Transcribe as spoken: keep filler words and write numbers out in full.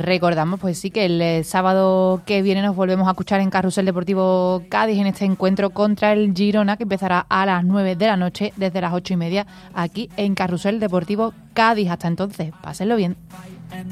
recordamos, pues sí, que el eh, sábado que viene nos volvemos a escuchar en Carrusel Deportivo Cádiz en este encuentro contra el Girona, que empezará a las nueve de la noche, desde las ocho y media, aquí en Carrusel Deportivo Cádiz. Hasta entonces, pásenlo bien.